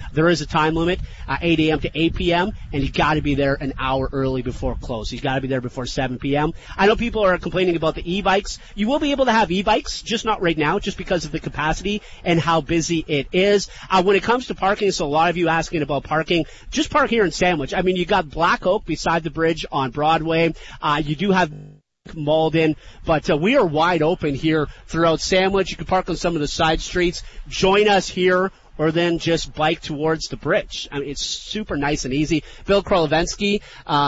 There is a time limit, 8 a.m. to 8 p.m., and you got to be there an hour early before close. You got to be there before 7 p.m. I know people are complaining about the e-bikes. You will be able to have e-bikes, just not right now, just because of the capacity and how busy it is. When it comes to parking, so a lot of you asking about parking, just park here in Sandwich. I mean, you got Black Oak beside the bridge on Broadway. You do have Malden, but we are wide open here throughout Sandwich. You can park on some of the side streets. Join us here, or then just bike towards the bridge. I mean, it's super nice and easy. Bill Krolovenski,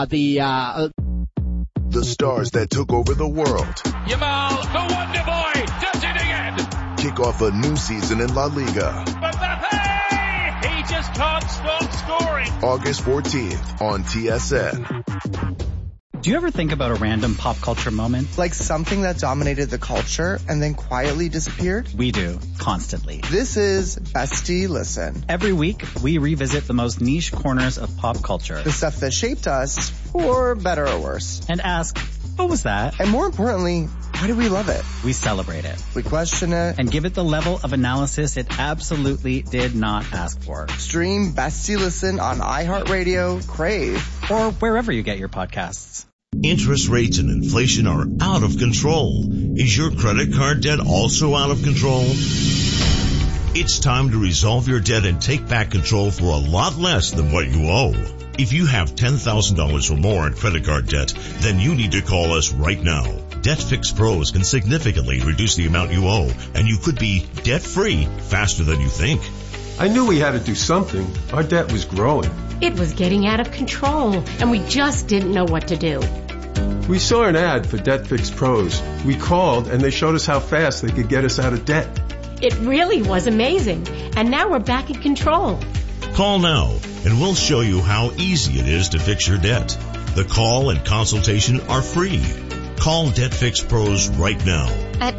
the stars that took over the world. Yamal, the Wonder Boy, does it again. Kick off a new season in La Liga. Mbappe, he just can't stop scoring. August 14th on TSN. Do you ever think about a random pop culture moment? Like something that dominated the culture and then quietly disappeared? We do, constantly. This is Bestie Listen. Every week, we revisit the most niche corners of pop culture. The stuff that shaped us, for better or worse. And ask, what was that? And more importantly, why do we love it? We celebrate it. We question it. And give it the level of analysis it absolutely did not ask for. Stream Bestie Listen on iHeartRadio, Crave, or wherever you get your podcasts. Interest rates and inflation are out of control. Is your credit card debt also out of control? It's time to resolve your debt and take back control for a lot less than what you owe. If you have $10,000 or more in credit card debt, then you need to call us right now. Debt Fix Pros can significantly reduce the amount you owe, and you could be debt-free faster than you think. I knew we had to do something. Our debt was growing. It was getting out of control, and we just didn't know what to do. We saw an ad for Debt Fix Pros. We called, and they showed us how fast they could get us out of debt. It really was amazing, and now we're back in control. Call now, and we'll show you how easy it is to fix your debt. The call and consultation are free. Call Debt Fix Pros right now. At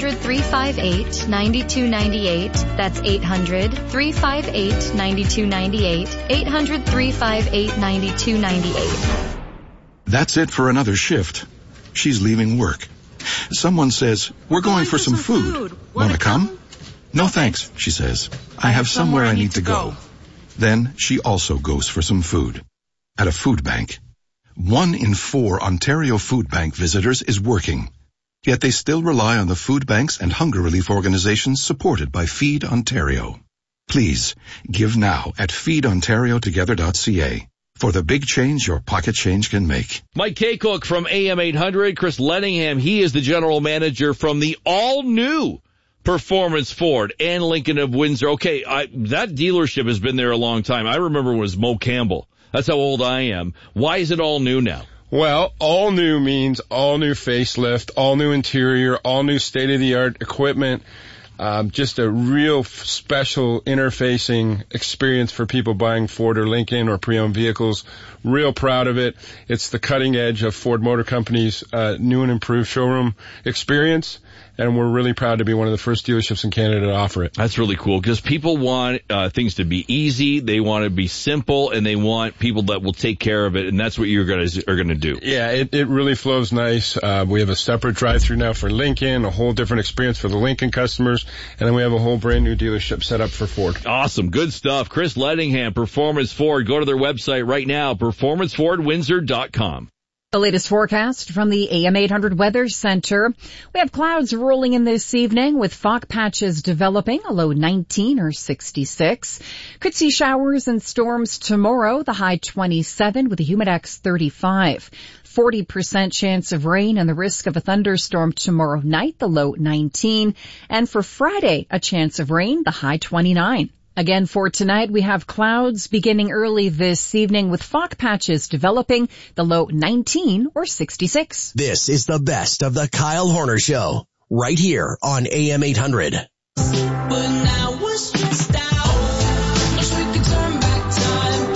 800-358-9298. That's 800-358-9298. 800-358-9298. That's it for another shift. She's leaving work. Someone says, we're going for some food. Wanna come? No thanks, she says. I have somewhere I need to go. Then she also goes for some food. At a food bank. 1 in 4 Ontario Food Bank visitors is working. Yet they still rely on the food banks and hunger relief organizations supported by Feed Ontario. Please, give now at feedontariotogether.ca for the big change your pocket change can make. Mike Kaycook from AM 800, Chris Lettingham, he is the general manager from the all-new Performance Ford and Lincoln of Windsor. Okay, that dealership has been there a long time. I remember it was Mo Campbell. That's how old I am. Why is it all new now? Well, all new means all new facelift, all new interior, all new state-of-the-art equipment. Just a real special interfacing experience for people buying Ford or Lincoln or pre-owned vehicles. Real proud of it. It's the cutting edge of Ford Motor Company's new and improved showroom experience, and we're really proud to be one of the first dealerships in Canada to offer it. That's really cool because people want things to be easy, they want to be simple, and they want people that will take care of it, and that's what you guys are going to do. Yeah, it really flows nice. We have a separate drive-through now for Lincoln, a whole different experience for the Lincoln customers, and then we have a whole brand new dealership set up for Ford. Awesome. Good stuff. Chris Lettingham, Performance Ford. Go to their website right now, performancefordwindsor.com. The latest forecast from the AM 800 Weather Center. We have clouds rolling in this evening with fog patches developing, a low 19 or 66. Could see showers and storms tomorrow, the high 27 with a humidex 35. 40% chance of rain and the risk of a thunderstorm tomorrow night, the low 19. And for Friday, a chance of rain, the high 29. Again, for tonight, we have clouds beginning early this evening with fog patches developing, the low 19 or 66. This is the best of the Kyle Horner Show, right here on AM 800. But now we're stressed out. Wish we could turn back time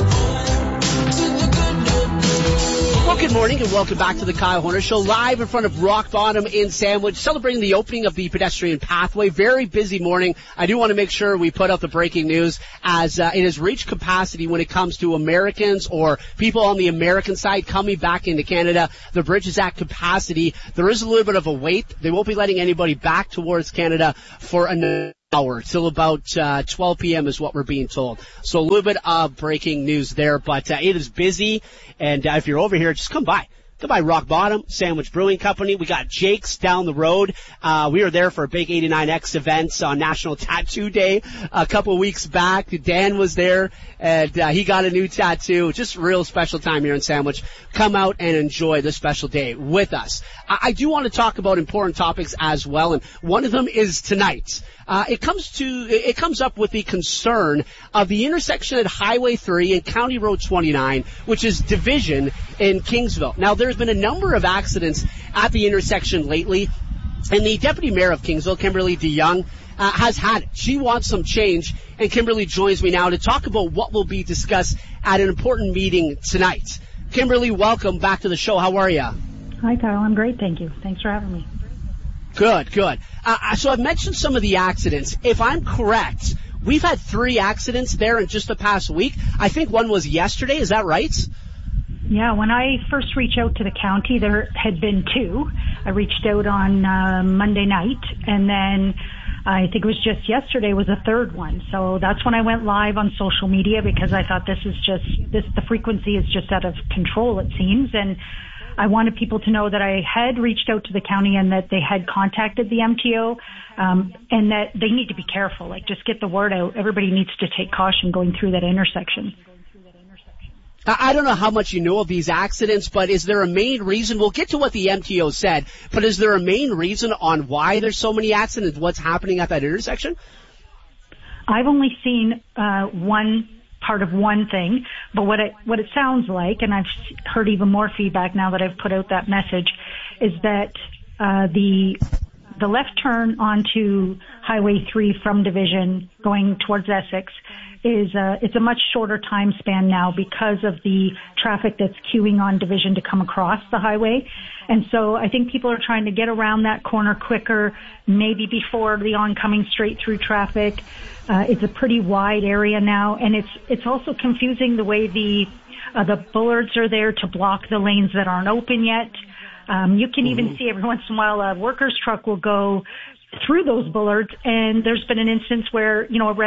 to the good old days. Well, good morning and welcome back to the Kyle Horner Show, live in front of Rock Bottom in Sandwich, celebrating the opening of the pedestrian pathway. Very busy morning. I do want to make sure we put out the breaking news as it has reached capacity when it comes to Americans or people on the American side coming back into Canada. The bridge is at capacity. There is a little bit of a wait. They won't be letting anybody back towards Canada for another hour till about 12 p.m. is what we're being told. So a little bit of breaking news there, but it is busy, and if you're over here, just come by. Come by Rock Bottom Sandwich Brewing Company. We got Jake's down the road. We were there for a big 89X event on National Tattoo Day a couple weeks back. Dan was there, and he got a new tattoo. Just a real special time here in Sandwich. Come out and enjoy this special day with us. I do want to talk about important topics as well, and one of them is tonight. It comes up with the concern of the intersection at Highway 3 and County Road 29, which is Division in Kingsville. Now, there's been a number of accidents at the intersection lately, and the Deputy Mayor of Kingsville, Kimberly DeYoung, has had it. She wants some change, and Kimberly joins me now to talk about what will be discussed at an important meeting tonight. Kimberly, welcome back to the show. How are you? Hi, Kyle. I'm great, thank you. Thanks for having me. Good. So I've mentioned some of the accidents. If I'm correct, we've had 3 accidents there in just the past week. I think one was yesterday. Is that right? Yeah, when I first reached out to the county, there had been 2. I reached out on Monday night, and then I think it was just yesterday was a 3rd one. So that's when I went live on social media, because I thought the frequency is just out of control, it seems, and I wanted people to know that I had reached out to the county and that they had contacted the MTO, and that they need to be careful. Like, just get the word out. Everybody needs to take caution going through that intersection. I don't know how much you know of these accidents, but is there a main reason? We'll get to what the MTO said, but is there a main reason on why there's so many accidents? What's happening at that intersection? I've only seen one part of one thing, but what it sounds like, and I've heard even more feedback now that I've put out that message, is that the left turn onto Highway 3 from Division going towards Essex it's a much shorter time span now because of the traffic that's queuing on Division to come across the highway. And so I think people are trying to get around that corner quicker, maybe before the oncoming straight through traffic. It's a pretty wide area now, and it's also confusing the way the bullards are there to block the lanes that aren't open yet. You can even see every once in a while a worker's truck will go through those bullards, and there's been an instance where,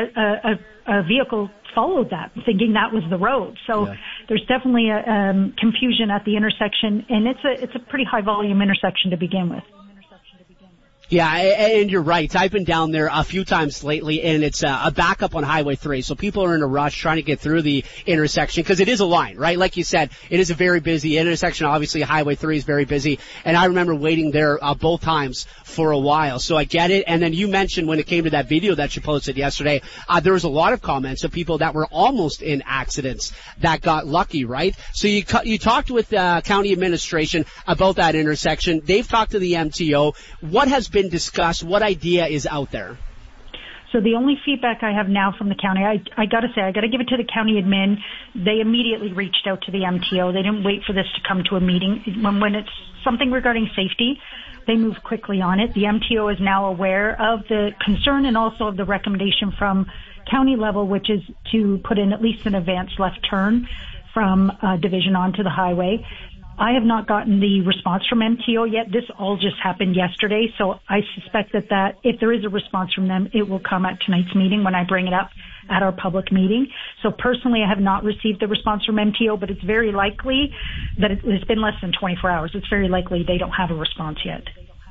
a vehicle followed that, thinking that was the road. So there's definitely a confusion at the intersection, and it's a pretty high volume intersection to begin with. Yeah, and you're right. I've been down there a few times lately, and it's a backup on Highway 3. So people are in a rush trying to get through the intersection because it is a line, right? Like you said, it is a very busy intersection. Obviously, Highway 3 is very busy, and I remember waiting there both times for a while. So I get it. And then you mentioned when it came to that video that you posted yesterday, there was a lot of comments of people that were almost in accidents that got lucky, right? So you talked with county administration about that intersection. They've talked to the MTO. What has been discussed? What idea is out there? So the only feedback I have now from the county, I got to give it to the county admin. They immediately reached out to the MTO. They didn't wait for this to come to a meeting. When it's something regarding safety, they move quickly on it. The MTO is now aware of the concern and also of the recommendation from county level, which is to put in at least an advanced left turn from Division onto the highway. I have not gotten the response from MTO yet. This all just happened yesterday, so I suspect that if there is a response from them, it will come at tonight's meeting when I bring it up at our public meeting. So personally, I have not received the response from MTO, but it's very likely that it's been less than 24 hours. It's very likely they don't have a response yet.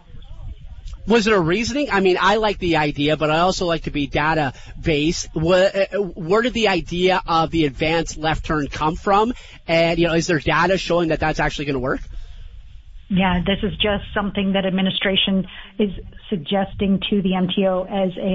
Was there a reasoning? I mean, I like the idea, but I also like to be data-based. Where did the idea of the advanced left turn come from? And, is there data showing that that's actually going to work? Yeah, this is just something that administration is suggesting to the MTO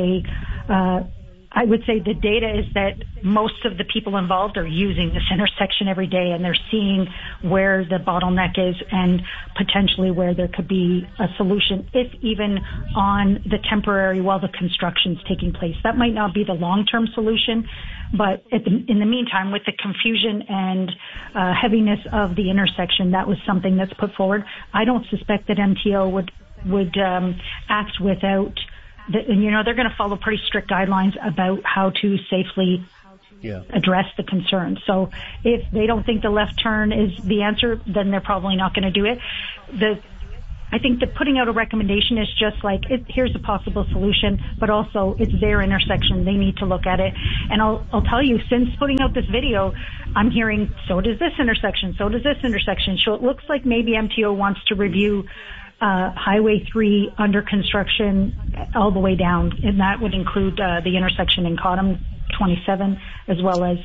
as I would say the data is that most of the people involved are using this intersection every day, and they're seeing where the bottleneck is and potentially where there could be a solution, if even on the temporary while the construction's taking place. That might not be the long-term solution, but in the meantime, with the confusion and heaviness of the intersection, that was something that's put forward. I don't suspect that MTO would act without they're going to follow pretty strict guidelines about how to safely address the concerns. So if they don't think the left turn is the answer, then they're probably not going to do it. I think that putting out a recommendation is just like, here's a possible solution, but also it's their intersection. They need to look at it. And I'll tell you, since putting out this video, I'm hearing, so does this intersection, so does this intersection. So it looks like maybe MTO wants to review Highway 3 under construction all the way down, and that would include the intersection in Cottam 27, as well as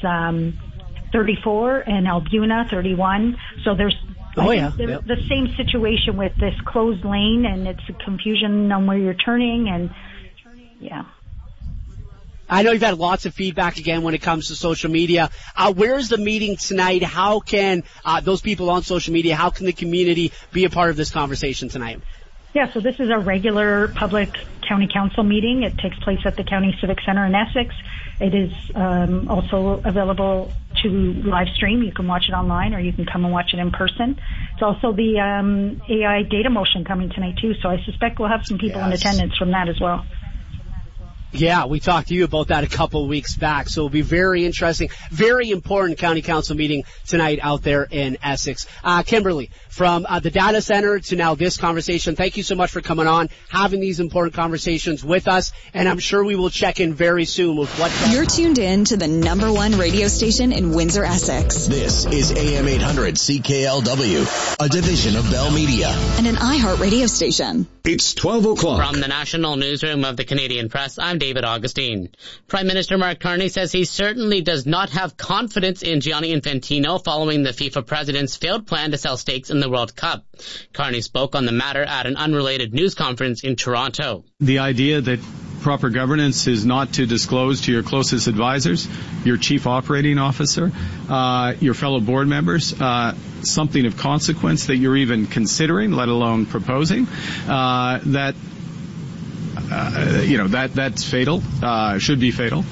34 and Albuna 31. So there's the same situation with this closed lane, and it's a confusion on where you're turning, and yeah. I know you've had lots of feedback again when it comes to social media. Where's the meeting tonight? How can those people on social media, how can the community be a part of this conversation tonight? Yeah, so this is a regular public county council meeting. It takes place at the County Civic Center in Essex. It is also available to live stream. You can watch it online, or you can come and watch it in person. It's also the AI data motion coming tonight too, so I suspect we'll have some people in attendance from that as well. Yeah, we talked to you about that a couple of weeks back, so it'll be very interesting, very important county council meeting tonight out there in Essex. Kimberly, from the data center to now this conversation, thank you so much for coming on, having these important conversations with us, and I'm sure we will check in very soon with what... You're tuned in to the #1 radio station in Windsor, Essex. This is AM 800 CKLW, a division of Bell Media. And an iHeart radio station. It's 12 o'clock. From the National Newsroom of the Canadian Press, I'm David Augustine. Prime Minister Mark Carney says he certainly does not have confidence in Gianni Infantino following the FIFA president's failed plan to sell stakes in the World Cup. Carney spoke on the matter at an unrelated news conference in Toronto. The idea that proper governance is not to disclose to your closest advisors, your chief operating officer, your fellow board members, something of consequence that you're even considering, let alone proposing, that's fatal, should be fatal,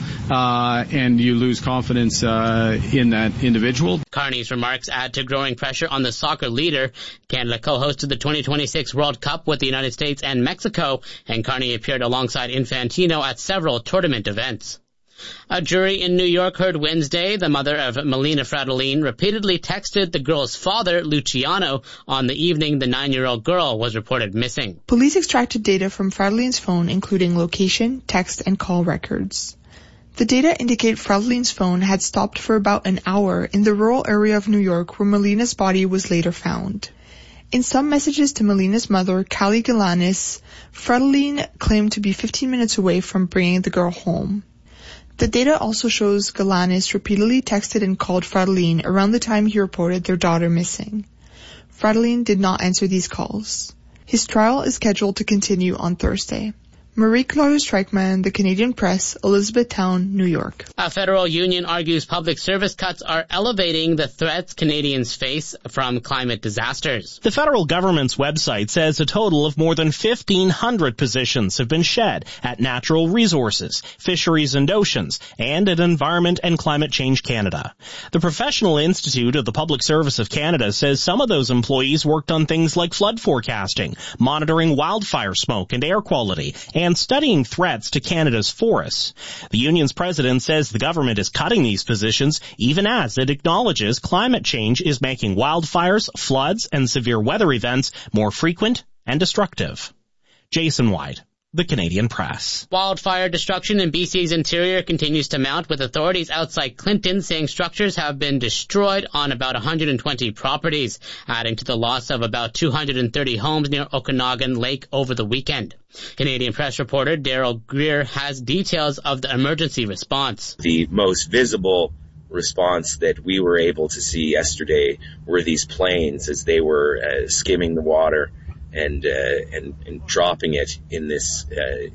and you lose confidence in that individual. Carney's remarks add to growing pressure on the soccer leader. Canada co-hosted the 2026 World Cup with the United States and Mexico, and Carney appeared alongside Infantino at several tournament events. A jury in New York heard Wednesday the mother of Melina Fratellin repeatedly texted the girl's father, Luciano, on the evening the 9-year-old girl was reported missing. Police extracted data from Fratellin's phone, including location, text, and call records. The data indicate Fratellin's phone had stopped for about an hour in the rural area of New York where Melina's body was later found. In some messages to Melina's mother, Callie Galanis, Fratellin claimed to be 15 minutes away from bringing the girl home. The data also shows Galanis repeatedly texted and called Fratellin around the time he reported their daughter missing. Fratellin did not answer these calls. His trial is scheduled to continue on Thursday. Marie-Claude Streichman, The Canadian Press, Elizabethtown, New York. A federal union argues public service cuts are elevating the threats Canadians face from climate disasters. The federal government's website says a total of more than 1,500 positions have been shed at Natural Resources, Fisheries and Oceans, and at Environment and Climate Change Canada. The Professional Institute of the Public Service of Canada says some of those employees worked on things like flood forecasting, monitoring wildfire smoke and air quality, and studying threats to Canada's forests. The union's president says the government is cutting these positions even as it acknowledges climate change is making wildfires, floods, and severe weather events more frequent and destructive. Jason White, The Canadian Press. Wildfire destruction in BC's interior continues to mount, with authorities outside Clinton saying structures have been destroyed on about 120 properties, adding to the loss of about 230 homes near Okanagan Lake over the weekend. Canadian Press reporter Daryl Greer has details of the emergency response. The most visible response that we were able to see yesterday were these planes as they were skimming the water and dropping it in this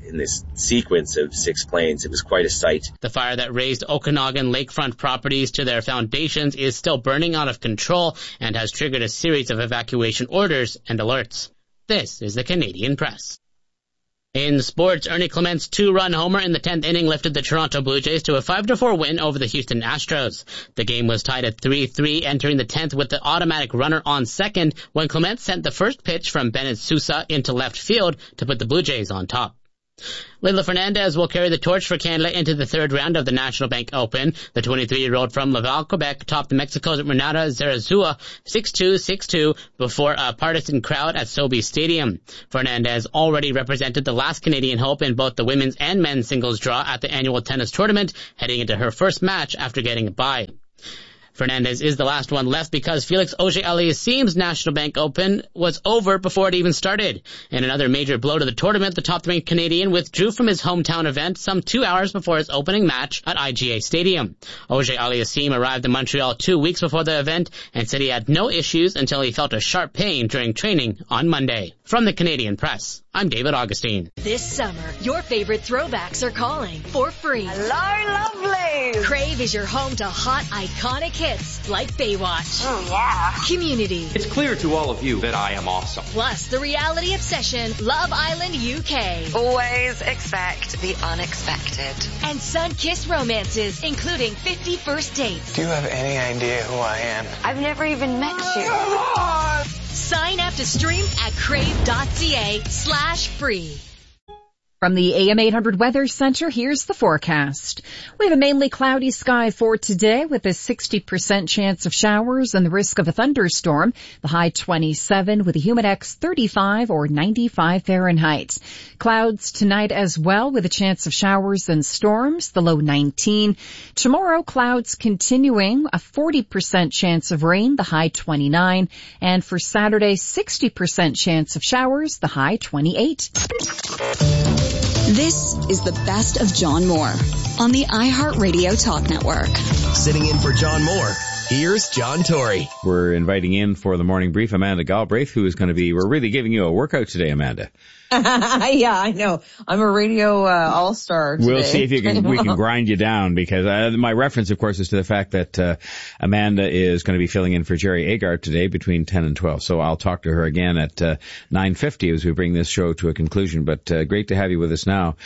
sequence of 6 planes. It was quite a sight. The fire that razed Okanagan lakefront properties to their foundations is still burning out of control and has triggered a series of evacuation orders and alerts. This is the Canadian Press. In sports, Ernie Clement's 2-run homer in the 10th inning lifted the Toronto Blue Jays to a 5-4 win over the Houston Astros. The game was tied at 3-3 entering the 10th with the automatic runner on second when Clement sent the first pitch from Bennett Sousa into left field to put the Blue Jays on top. Leylah Fernandez will carry the torch for Canada into the third round of the National Bank Open. The 23-year-old from Laval, Quebec, topped Mexico's Renata Zarazua 6-2, 6-2 before a partisan crowd at Sobeys Stadium. Fernandez already represented the last Canadian hope in both the women's and men's singles draw at the annual tennis tournament, heading into her first match after getting a bye. Fernandez is the last one left because Felix Auger-Aliassime's National Bank Open was over before it even started. In another major blow to the tournament, the top-ranked Canadian withdrew from his hometown event some 2 hours before his opening match at IGA Stadium. Auger-Aliassime arrived in Montreal 2 weeks before the event and said he had no issues until he felt a sharp pain during training on Monday. From the Canadian Press, I'm David Augustine. This summer, your favorite throwbacks are calling for free. Hello, lovely! Crave is your home to hot, iconic hits like Baywatch. Oh, yeah. Community. It's clear to all of you that I am awesome. Plus, the reality obsession, Love Island UK. Always expect the unexpected. And sun-kissed romances, including 50 First Dates. Do you have any idea who I am? I've never even met you. Sign up to stream at crave.ca/free. From the AM 800 Weather Center, here's the forecast. We have a mainly cloudy sky for today with a 60% chance of showers and the risk of a thunderstorm. The high 27 with a humidex 35 or 95 Fahrenheit. Clouds tonight as well with a chance of showers and storms, the low 19. Tomorrow, clouds continuing, a 40% chance of rain, the high 29. And for Saturday, 60% chance of showers, the high 28. This is the best of John Moore on the iHeartRadio Talk Network. Sitting in for John Moore, here's John Tory. We're inviting in for the morning brief Amanda Galbraith, who is going to be, we're really giving you a workout today, Amanda. Yeah, I know. I'm a radio all-star today. We'll see if we can grind you down, because my reference, of course, is to the fact that Amanda is going to be filling in for Jerry Agard today between 10 and 12. So I'll talk to her again at 9:50 as we bring this show to a conclusion. But great to have you with us now.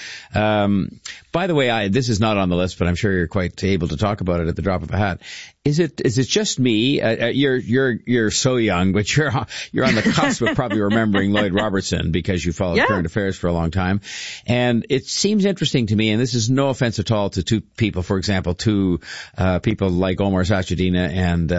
By the way, this is not on the list, but I'm sure you're quite able to talk about it at the drop of a hat. Is it just me? You're so young, but you're on the cusp of probably remembering Lloyd Robertson because you followed current affairs for a long time. And it seems interesting to me, and this is no offense at all to two people, for example, people like Omar Sachedina and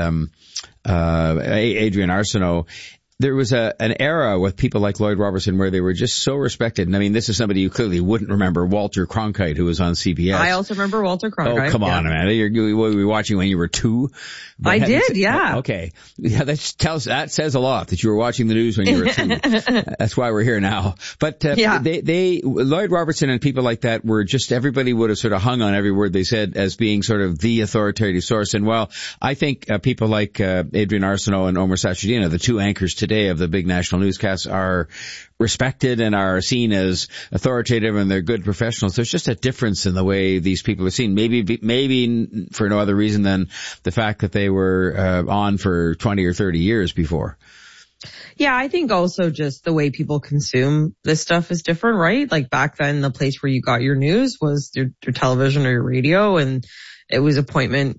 Adrian Arsenault. There was an era with people like Lloyd Robertson where they were just so respected. And I mean, this is somebody you clearly wouldn't remember, Walter Cronkite, who was on CBS. I also remember Walter Cronkite. Oh, come on, Amanda. You were watching when you were 2? I did, yeah. Okay. Yeah, that says a lot that you were watching the news when you were 2. That's why we're here now. But Lloyd Robertson and people like that were just, everybody would have sort of hung on every word they said as being sort of the authoritative source. And while I think people like Adrian Arsenault and Omar Sachedina, the two anchors today of the big national newscasts, are respected and are seen as authoritative and they're good professionals, there's just a difference in the way these people are seen. Maybe for no other reason than the fact that they were on for 20 or 30 years before. Yeah, I think also just the way people consume this stuff is different, right? Like back then, the place where you got your news was your television or your radio, and it was appointment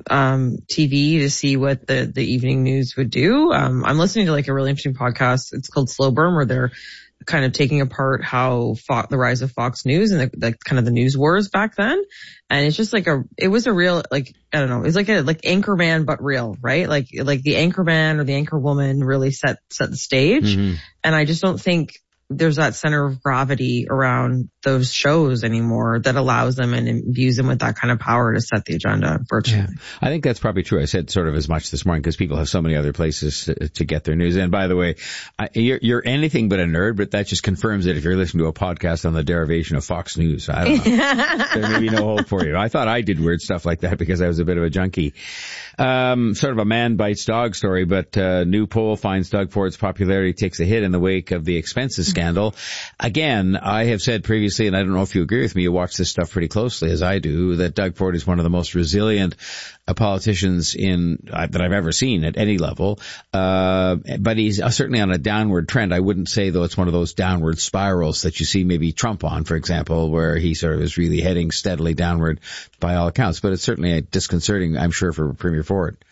TV to see what the evening news would do. I'm listening to like a really interesting podcast. It's called Slow Burn, where they're kind of taking apart how the rise of Fox News and the kind of the news wars back then. And it's just like it was a real, like, I don't know, it was like Anchorman, but real, right? Like the Anchorman or the Anchorwoman really set the stage. Mm-hmm. And I just don't think there's that center of gravity around those shows anymore that allows them and imbues them with that kind of power to set the agenda virtually. Yeah. I think that's probably true. I said sort of as much this morning because people have so many other places to get their news. And by the way, you're anything but a nerd, but that just confirms it if you're listening to a podcast on the derivation of Fox News. I don't know. There may be no hope for you. I thought I did weird stuff like that because I was a bit of a junkie. Sort of a man bites dog story, but new poll finds Doug Ford's popularity takes a hit in the wake of the expenses scandal. Again, I have said previously, and I don't know if you agree with me, you watch this stuff pretty closely as I do, that Doug Ford is one of the most resilient politicians that I've ever seen at any level. But he's certainly on a downward trend. I wouldn't say, though, it's one of those downward spirals that you see maybe Trump on, for example, where he sort of is really heading steadily downward by all accounts. But it's certainly disconcerting, I'm sure, for Premier Ford.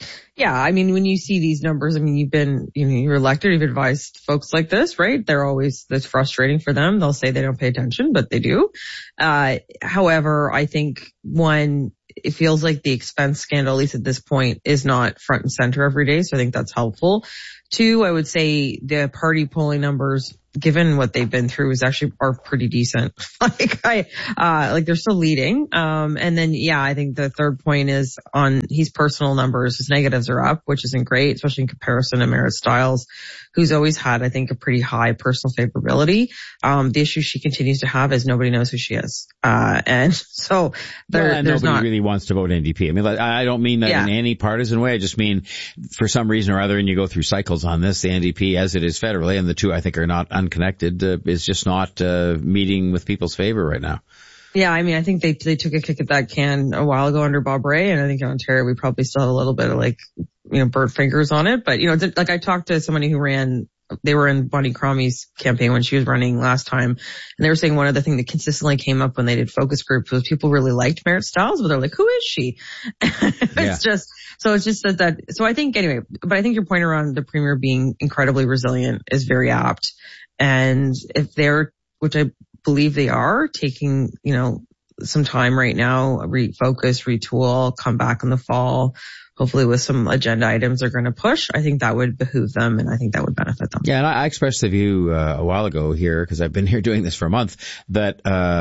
Yeah, I mean, when you see these numbers, I mean, you're elected, you've advised folks like this, right? That's frustrating for them. They'll say they don't pay attention, but they do. However, I think it feels like the expense scandal, at least at this point, is not front and center every day. So I think that's helpful. 2, I would say the party polling numbers, given what they've been through, are pretty decent. They're still leading. And then, I think the third point is on his personal numbers. His negatives are up, which isn't great, especially in comparison to Marit Stiles, who's always had, I think, a pretty high personal favorability. The issue she continues to have is nobody knows who she is. And so nobody really wants to vote NDP. I mean, I don't mean that in any partisan way. I just mean for some reason or other, and you go through cycles on this, the NDP, as it is federally, and the two I think are not unconnected, is just not meeting with people's favor right now. Yeah, I mean, I think they took a kick at that can a while ago under Bob Rae, and I think in Ontario we probably still have a little bit of burnt fingers on it. But I talked to somebody who they were in Bonnie Crommie's campaign when she was running last time, and they were saying one of the things that consistently came up when they did focus groups was people really liked Marit Stiles, but they're like, who is she? It's just that. So I think anyway, but I think your point around the Premier being incredibly resilient is very apt. And if which I believe they are, taking, some time right now, refocus, retool, come back in the fall, hopefully with some agenda items they're going to push, I think that would behoove them, and I think that would benefit them. Yeah, and I expressed the view a while ago here, because I've been here doing this for a month, that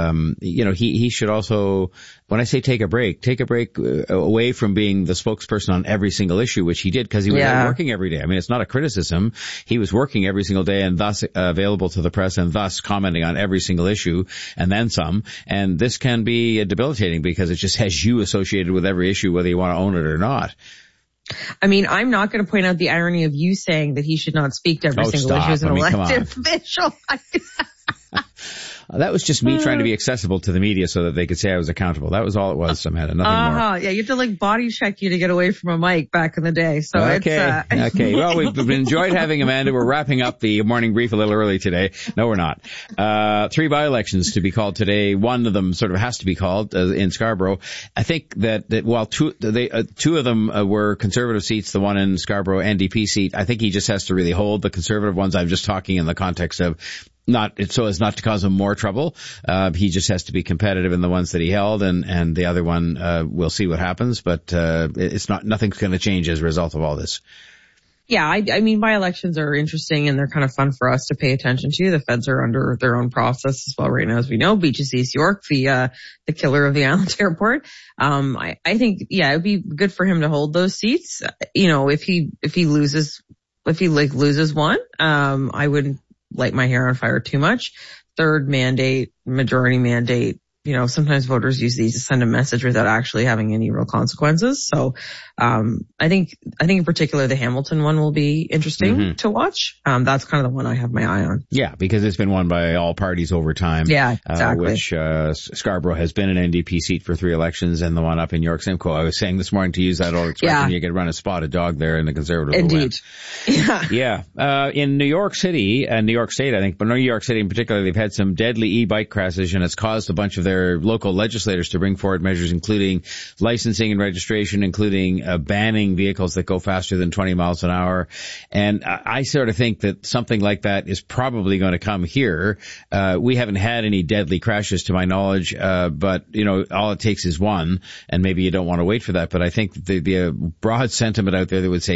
he should also, when I say take a break away from being the spokesperson on every single issue, which he did because he was working every day. I mean, it's not a criticism. He was working every single day and thus available to the press and thus commenting on every single issue and then some. And this can be debilitating because it just has you associated with every issue, whether you want to own it or not. I mean, I'm not going to point out the irony of you saying that he should not speak to every single issue as an elected official. That was just me trying to be accessible to the media so that they could say I was accountable. That was all it was, Samantha. Nothing more. Yeah, you have to body check you to get away from a mic back in the day. So okay. Okay. Well, we've enjoyed having Amanda. We're wrapping up the morning brief a little early today. No, we're not. 3 by-elections to be called today. One of them sort of has to be called in Scarborough. I think that while two of them were Conservative seats, the one in Scarborough NDP seat, I think he just has to really hold the Conservative ones. I'm just talking in the context of not so as not to cause him more trouble. He just has to be competitive in the ones that he held, and the other one, we'll see what happens, but nothing's going to change as a result of all this. Yeah, I mean, by-elections are interesting and they're kind of fun for us to pay attention to. The feds are under their own process as well right now, as we know. Beaches East York, the killer of the Island Airport. I think, it would be good for him to hold those seats. If he loses one, I wouldn't light my hair on fire too much. Third mandate, majority mandate, sometimes voters use these to send a message without actually having any real consequences. So, I think in particular the Hamilton one will be interesting to watch. That's kind of the one I have my eye on. Yeah, because it's been won by all parties over time. Yeah, exactly. Which, Scarborough has been an NDP seat for 3 elections, and the one up in York Simcoe. I was saying this morning to use that old expression, you could run a spotted dog there in the Conservative. Indeed. Yeah. In New York City and New York State, I think, but New York City in particular, they've had some deadly e-bike crashes, and it's caused a bunch of their local legislators to bring forward measures, including licensing and registration, including banning vehicles that go faster than 20 miles an hour. And I sort of think that something like that is probably going to come here. We haven't had any deadly crashes to my knowledge, but all it takes is one, and maybe you don't want to wait for that. But I think there'd be a broad sentiment out there that would say,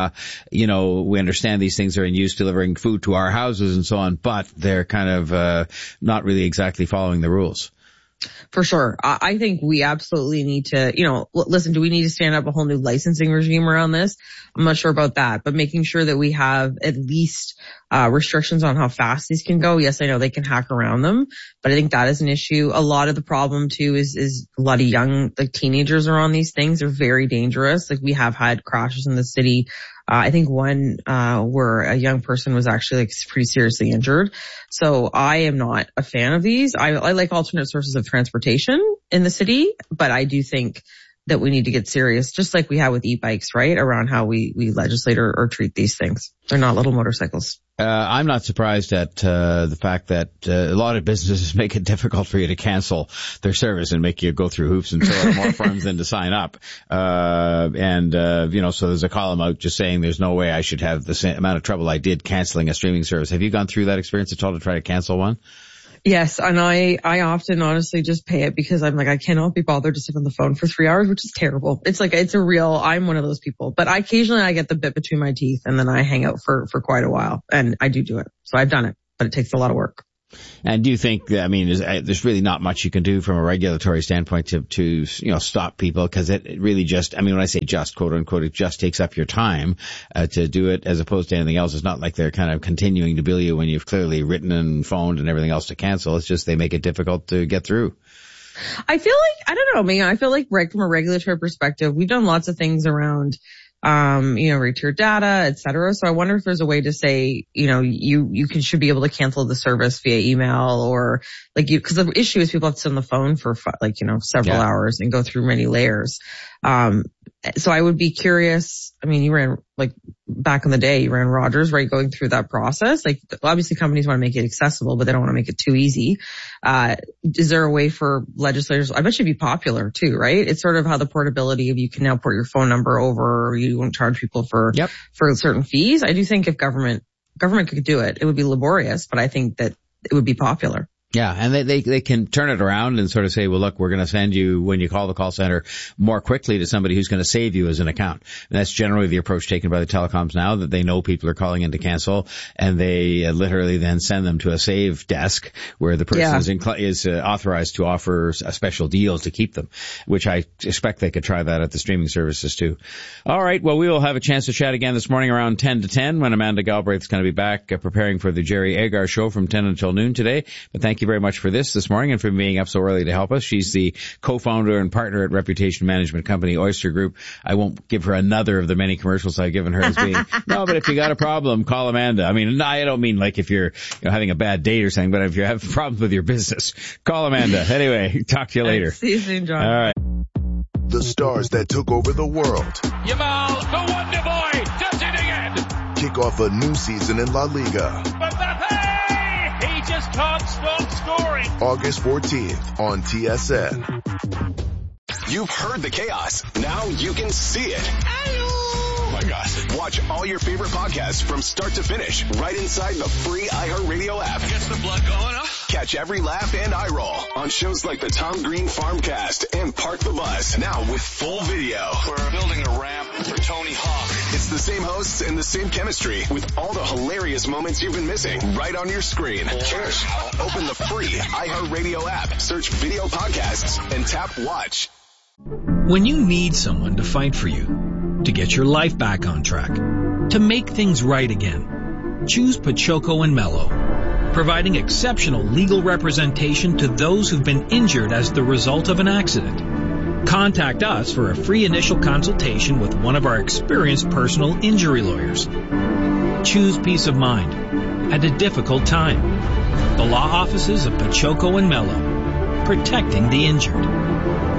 we understand these things are in use delivering food to our houses and so on, but they're kind of not really exactly following the rules. For sure. I think we absolutely need to, listen, do we need to stand up a whole new licensing regime around this? I'm not sure about that, but making sure that we have at least restrictions on how fast these can go. Yes, I know they can hack around them, but I think that is an issue. A lot of the problem too is a lot of young, teenagers are on these things. They're very dangerous. We have had crashes in the city. I think one where a young person was actually pretty seriously injured. So I am not a fan of these. I like alternate sources of transportation in the city, but I do think that we need to get serious, just like we have with e-bikes, right? Around how we legislate or treat these things. They're not little motorcycles. I'm not surprised at the fact that a lot of businesses make it difficult for you to cancel their service and make you go through hoops and fill out more forms than to sign up. So there's a column out just saying there's no way I should have the same amount of trouble I did canceling a streaming service. Have you gone through that experience at all to try to cancel one? Yes, and I often honestly just pay it because I'm like, I cannot be bothered to sit on the phone for 3 hours, which is terrible. It's like, I'm one of those people. But occasionally I get the bit between my teeth and then I hang out for quite a while. And I do it. So I've done it, but it takes a lot of work. And do you think that, there's really not much you can do from a regulatory standpoint to stop people? Because it really just, when I say just, quote unquote, it just takes up your time to do it as opposed to anything else. It's not like they're kind of continuing to bill you when you've clearly written and phoned and everything else to cancel. It's just they make it difficult to get through. I feel like, I don't know, Megan, I feel like from a regulatory perspective, we've done lots of things around read your data, et cetera. So I wonder if there's a way to say, you should be able to cancel the service via email or because the issue is people have to sit on the phone for several hours and go through many layers. So I would be curious. You ran back in the day, you ran Rogers, right? Going through that process. Obviously companies want to make it accessible, but they don't want to make it too easy. Is there a way for legislators? I bet you'd be popular too, right? It's sort of how the portability of you can now port your phone number over, or you won't charge people for certain fees. I do think if government could do it, it would be laborious, but I think that it would be popular. Yeah, and they can turn it around and sort of say, well, look, we're going to send you, when you call the call center, more quickly to somebody who's going to save you as an account. And that's generally the approach taken by the telecoms now, that they know people are calling in to cancel, and they literally then send them to a save desk where the person is authorized to offer a special deals to keep them, which I expect they could try that at the streaming services too. All right, well, we will have a chance to chat again this morning around 10 to 10 when Amanda Galbraith is going to be back preparing for the Jerry Agar show from 10 until noon today. But thank you very much for this morning and for being up so early to help us. She's the co-founder and partner at reputation management company Oyster Group. I won't give her another of the many commercials I've given her as being, no, but if you got a problem, call Amanda. I don't mean like if you're having a bad date or something, but if you have problems with your business, call Amanda. Anyway, talk to you later. See you soon, John. All right. The stars that took over the world. Yamal, the Wonder Boy, does it again. Kick off a new season in La Liga. He just can't stop scoring. August 14th on TSN. You've heard the chaos. Now you can see it. Oh my gosh. Watch all your favorite podcasts from start to finish right inside the free iHeartRadio app. Gets the blood going, huh? Catch every laugh and eye roll on shows like the Tom Green Farmcast and Park the Bus. Now with full video. We're building a ramp for Tony Hawk. It's the same hosts and the same chemistry with all the hilarious moments you've been missing right on your screen. Cheers. Open the free iHeartRadio app, search video podcasts, and tap watch. When you need someone to fight for you, to get your life back on track, to make things right again, choose Pachoco and Mello, providing exceptional legal representation to those who've been injured as the result of an accident. Contact us for a free initial consultation with one of our experienced personal injury lawyers. Choose peace of mind at a difficult time. The law offices of Pachoco and Mello, protecting the injured.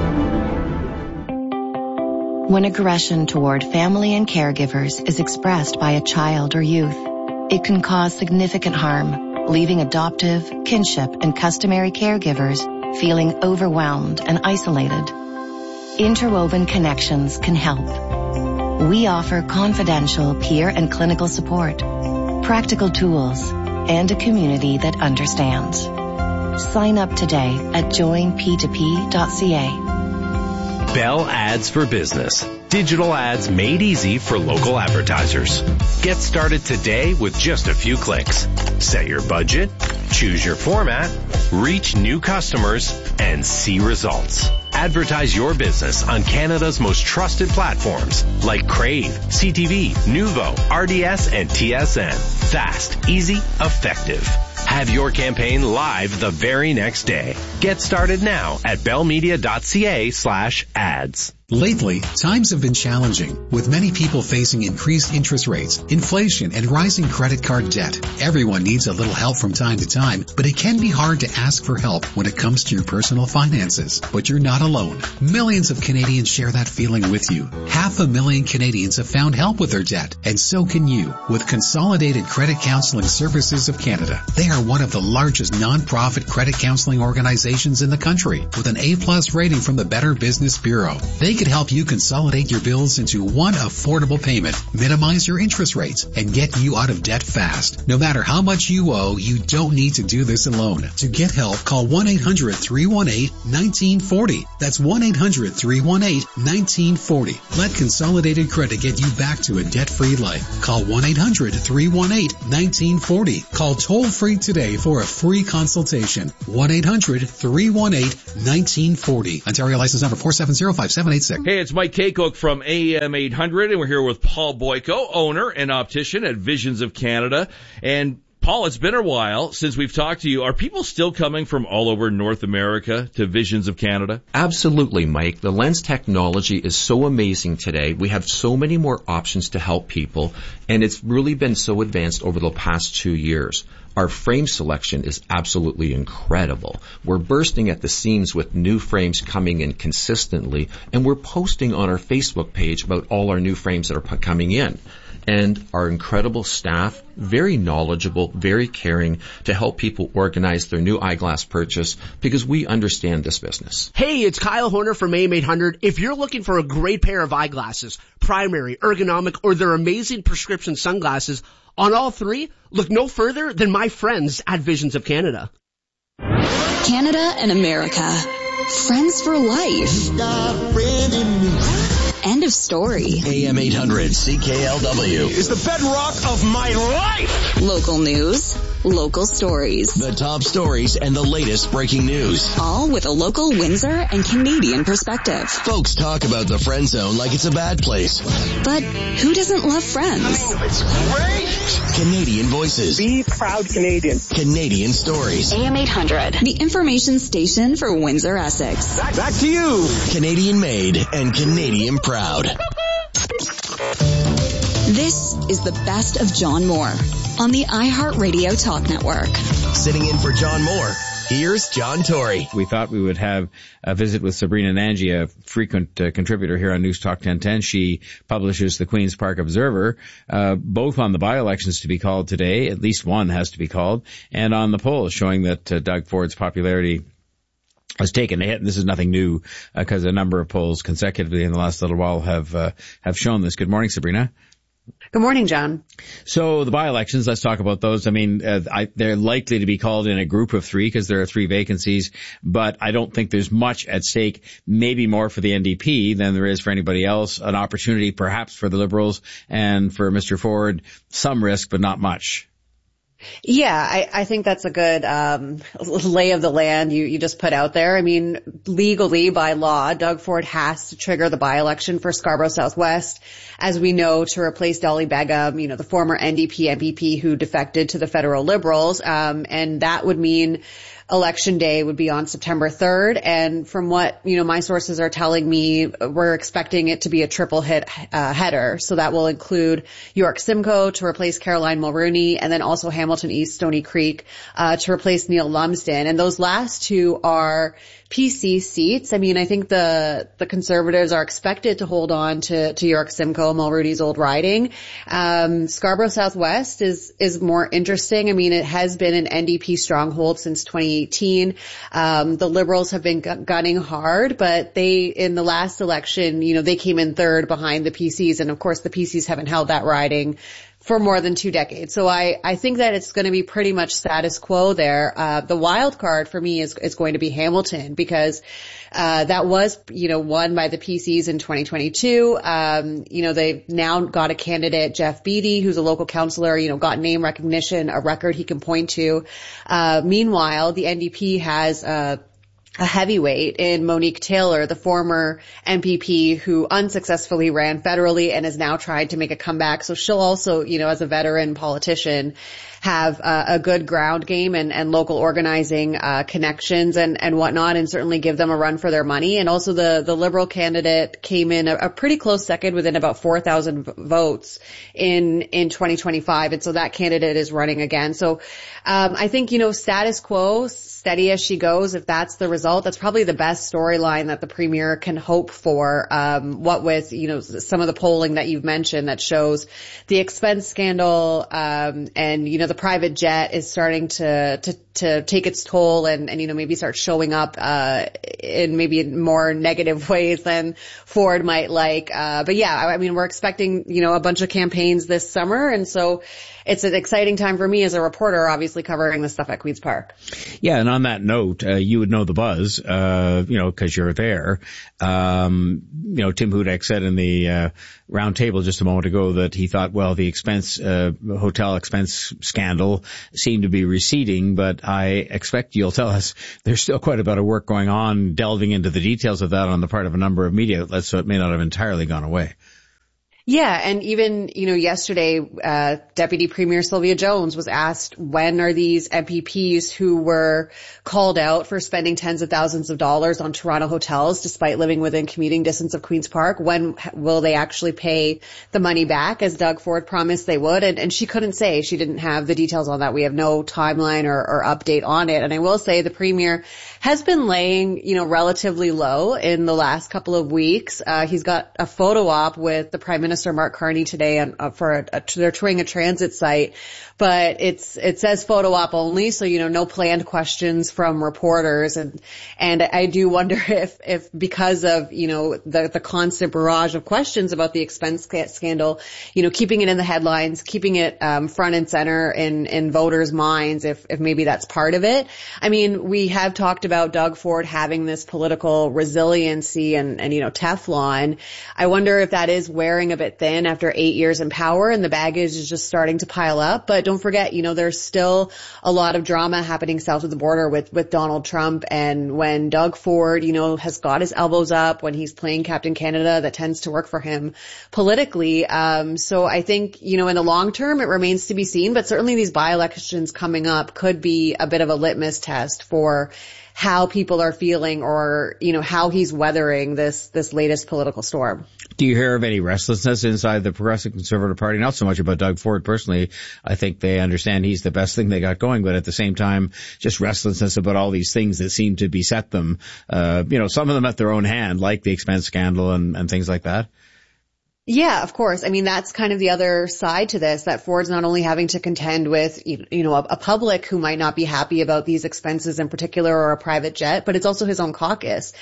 When aggression toward family and caregivers is expressed by a child or youth, it can cause significant harm, leaving adoptive, kinship, and customary caregivers feeling overwhelmed and isolated. Interwoven Connections can help. We offer confidential peer and clinical support, practical tools, and a community that understands. Sign up today at joinp2p.ca. Bell Ads for Business. Digital ads made easy for local advertisers. Get started today with just a few clicks. Set your budget, choose your format, reach new customers, and see results. Advertise your business on Canada's most trusted platforms like Crave, CTV, Nuvo, RDS, and TSN. Fast, easy, effective. Have your campaign live the very next day. Get started now at bellmedia.ca/ads. Lately, times have been challenging, with many people facing increased interest rates, inflation, and rising credit card debt. Everyone needs a little help from time to time, but it can be hard to ask for help when it comes to your personal finances. But you're not alone. Millions of Canadians share that feeling with you. 500,000 Canadians have found help with their debt, and so can you with Consolidated Credit Counseling Services of Canada. They are one of the largest non-profit credit counseling organizations in the country, with an A+ rating from the Better Business Bureau. They could help you consolidate your bills into one affordable payment, minimize your interest rates, and get you out of debt fast. No matter how much you owe, you don't need to do this alone. To get help, call 1-800-318-1940. That's 1-800-318-1940. Let Consolidated Credit get you back to a debt-free life. Call 1-800-318-1940. Call toll-free today for a free consultation. 1-800-318-1940. Ontario license number 4705786. Hey, it's Mike Kaycook from AM 800, and we're here with Paul Boyko, owner and optician at Visions of Canada. And Paul, it's been a while since we've talked to you. Are people still coming from all over North America to Visions of Canada? Absolutely, Mike. The lens technology is so amazing today. We have so many more options to help people, and it's really been so advanced over the past 2 years. Our frame selection is absolutely incredible. We're bursting at the seams with new frames coming in consistently, and we're posting on our Facebook page about all our new frames that are coming in. And our incredible staff, very knowledgeable, very caring to help people organize their new eyeglass purchase because we understand this business. Hey, it's Kyle Horner from AM 800. If you're looking for a great pair of eyeglasses, primary, ergonomic, or their amazing prescription sunglasses, on all three, look no further than my friends at Visions of Canada. Canada and America. Friends for life. End of story. AM 800 CKLW is the bedrock of my life. Local news, local stories. The top stories and the latest breaking news. All with a local Windsor and Canadian perspective. Folks talk about the friend zone like it's a bad place. But who doesn't love friends? It's great. Canadian voices. Be proud Canadian. Canadian stories. AM 800, the information station for Windsor, Essex. Back to you. Canadian made and Canadian proud. This is the best of John Moore on the iHeartRadio Talk Network. Sitting in for John Moore, here's John Tory. We thought we would have a visit with Sabrina Nanji, a frequent contributor here on News Talk 1010. She publishes the Queen's Park Observer, both on the by-elections to be called today, at least one has to be called, and on the polls showing that Doug Ford's popularity has taken a hit, and this is nothing new because a number of polls consecutively in the last little while have shown this. Good morning, Sabrina. Good morning, John. So the by-elections, let's talk about those. I mean, they're likely to be called in a group of three because there are 3 vacancies, but I don't think there's much at stake, maybe more for the NDP than there is for anybody else. An opportunity perhaps for the Liberals, and for Mr. Ford, some risk, but not much. Yeah, I think that's a good lay of the land you just put out there. I mean, legally, by law, Doug Ford has to trigger the by-election for Scarborough Southwest, as we know, to replace Dolly Begum, the former NDP MPP who defected to the federal Liberals. And that would mean Election Day would be on September 3rd. And from what, my sources are telling me, we're expecting it to be a triple hit header. So that will include York Simcoe to replace Caroline Mulrooney, and then also Hamilton East Stony Creek to replace Neil Lumsden. And those last two are PC seats. I mean, I think the Conservatives are expected to hold on to York Simcoe, Mulrooney's old riding. Scarborough Southwest is more interesting. I mean, it has been an NDP stronghold since 2018. The Liberals have been gunning hard, but in the last election, they came in third behind the PCs. And of course, the PCs haven't held that riding for more than 2 decades. So I think that it's going to be pretty much status quo there. The wild card for me is going to be Hamilton, because that was, won by the PCs in 2022. They've now got a candidate, Jeff Beattie, who's a local councillor, got name recognition, a record he can point to. Meanwhile, the NDP has a heavyweight in Monique Taylor, the former MPP who unsuccessfully ran federally and has now tried to make a comeback. So she'll also, as a veteran politician, have a good ground game and local organizing connections and whatnot, and certainly give them a run for their money. And also the Liberal candidate came in a pretty close second within about 4,000 votes in 2025. And so that candidate is running again. So I think, status quo, steady as she goes, if that's the result, that's probably the best storyline that the premier can hope for. What with, some of the polling that you've mentioned that shows the expense scandal, and, the private jet is starting to take its toll and, maybe start showing up, in maybe more negative ways than Ford might like. But yeah, we're expecting, a bunch of campaigns this summer. And so it's an exciting time for me as a reporter, obviously covering the stuff at Queen's Park. Yeah. And on that note, you would know the buzz, cause you're there. Tim Hudak said in the, round table just a moment ago that he thought, well, the hotel expense scandal seemed to be receding, but I expect you'll tell us there's still quite a bit of work going on delving into the details of that on the part of a number of media outlets, so it may not have entirely gone away. Yeah, and even, yesterday, Deputy Premier Sylvia Jones was asked, when are these MPPs who were called out for spending tens of thousands of dollars on Toronto hotels despite living within commuting distance of Queen's Park, when will they actually pay the money back as Doug Ford promised they would? And she couldn't say. She didn't have the details on that. We have no timeline or update on it. And I will say the Premier has been laying, relatively low in the last couple of weeks. He's got a photo op with the Prime Minister Mark Carney today they're touring a transit site, but it says photo op only, so no planned questions from reporters, and I do wonder if because of the constant barrage of questions about the expense scandal, keeping it in the headlines, keeping it front and center in voters' minds, if maybe that's part of it. We have talked about Doug Ford having this political resiliency and Teflon. I wonder if that is wearing a bit thin after 8 years in power and the baggage is just starting to pile up. But don't forget, there's still a lot of drama happening south of the border with Donald Trump. And when Doug Ford, has got his elbows up, when he's playing Captain Canada, that tends to work for him politically. So I think, in the long term, it remains to be seen. But certainly these by-elections coming up could be a bit of a litmus test for how people are feeling or, how he's weathering this latest political storm. Do you hear of any restlessness inside the Progressive Conservative Party? Not so much about Doug Ford personally. I think they understand he's the best thing they got going, but at the same time, just restlessness about all these things that seem to beset them. Some of them at their own hand, like the expense scandal and things like that. Yeah, of course. That's kind of the other side to this, that Ford's not only having to contend with, a public who might not be happy about these expenses in particular or a private jet, but it's also his own caucus.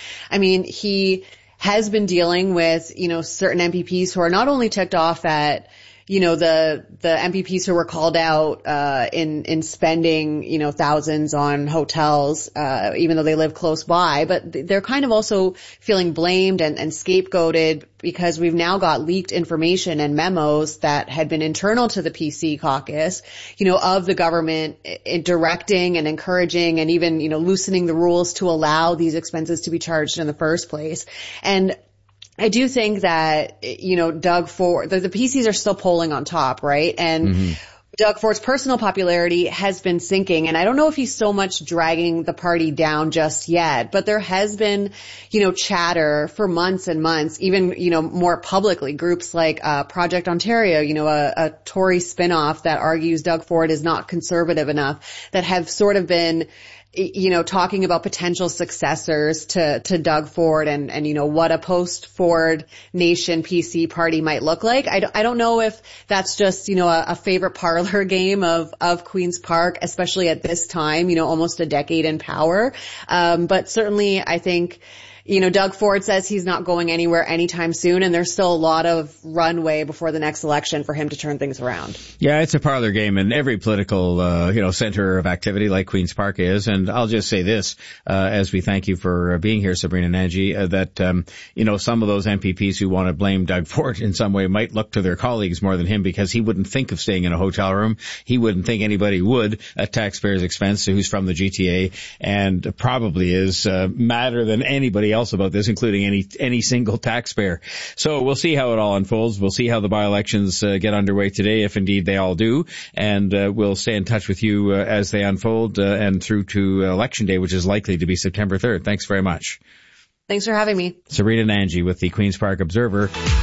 He has been dealing with, certain MPPs who are not only ticked off at, the MPPs who were called out, in spending, thousands on hotels, even though they live close by, but they're kind of also feeling blamed and scapegoated because we've now got leaked information and memos that had been internal to the PC caucus, of the government directing and encouraging and even, loosening the rules to allow these expenses to be charged in the first place. And I do think that, Doug Ford, the PCs are still polling on top, right? And Doug Ford's personal popularity has been sinking, and I don't know if he's so much dragging the party down just yet, but there has been, chatter for months and months, even, more publicly, groups like Project Ontario, a Tory spinoff that argues Doug Ford is not conservative enough, that have sort of been talking about potential successors to Doug Ford and what a post-Ford nation PC party might look like. I don't know if that's just, a favorite parlor game of Queen's Park, especially at this time, almost a decade in power. But certainly I think, Doug Ford says he's not going anywhere anytime soon, and there's still a lot of runway before the next election for him to turn things around. Yeah, it's a parlor game in every political, center of activity like Queen's Park is. And I'll just say this, as we thank you for being here, Sabrina Nanji, that, some of those MPPs who want to blame Doug Ford in some way might look to their colleagues more than him, because he wouldn't think of staying in a hotel room. He wouldn't think anybody would at taxpayers' expense who's from the GTA, and probably is madder than anybody else about this, including any single taxpayer. So we'll see how it all unfolds. We'll see how the by-elections get underway today, if indeed they all do, and we'll stay in touch with you as they unfold and through to Election Day, which is likely to be September 3rd. Thanks very much. Thanks for having me. Sabrina Nanji with the Queen's Park Observer.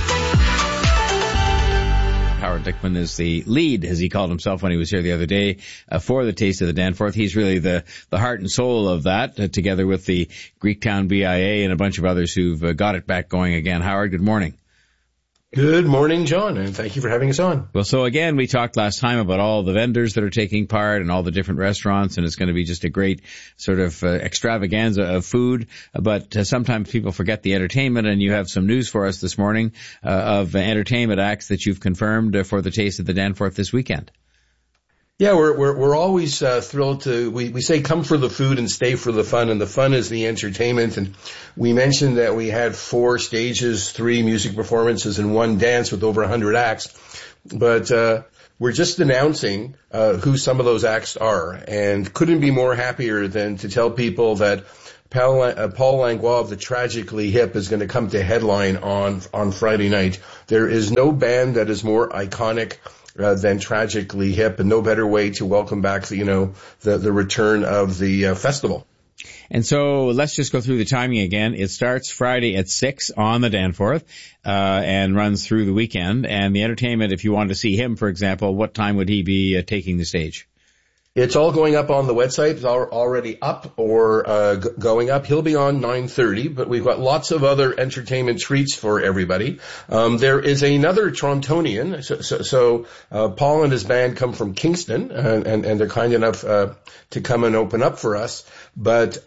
Howard Lichtman is the lead, as he called himself when he was here the other day, for the Taste of the Danforth. He's really the heart and soul of that, together with the Greektown BIA and a bunch of others who've got it back going again. Howard, good morning. Good morning, John, and thank you for having us on. Well, so again, we talked last time about all the vendors that are taking part and all the different restaurants, and it's going to be just a great sort of extravaganza of food. But sometimes people forget the entertainment, and you have some news for us this morning of entertainment acts that you've confirmed for the Taste of the Danforth this weekend. Yeah, we're always thrilled to, we say come for the food and stay for the fun, and the fun is the entertainment. And we mentioned that we had 4 stages, 3 music performances, and 1 dance with over 100 acts. But we're just announcing who some of those acts are, and couldn't be more happier than to tell people that Paul Langlois of the Tragically Hip is going to come to headline on Friday night. There is no band that is more iconic than Tragically Hip, and no better way to welcome back the return of the festival. And so let's just go through the timing again. It starts Friday at 6 on the Danforth, and runs through the weekend. And the entertainment, if you wanted to see him, for example, what time would he be taking the stage? It's all going up on the website. It's already up or going up. He'll be on 9:30, but we've got lots of other entertainment treats for everybody. There is another Torontonian. So Paul and his band come from Kingston, and they're kind enough to come and open up for us. But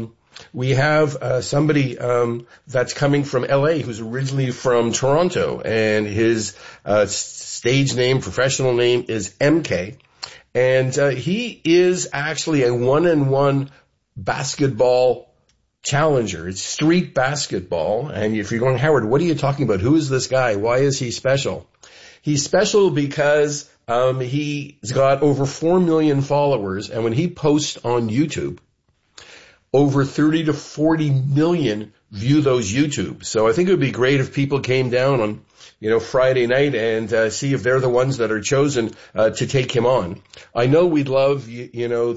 we have somebody that's coming from LA who's originally from Toronto, and his stage name, professional name is MK. And he is actually a 1-on-1 basketball challenger. It's street basketball. And if you're going, Howard, what are you talking about? Who is this guy? Why is he special? He's special because he's got over 4 million followers. And when he posts on YouTube, over 30 to 40 million view those YouTube. So I think it would be great if people came down on Friday night and see if they're the ones that are chosen to take him on. I know we'd love the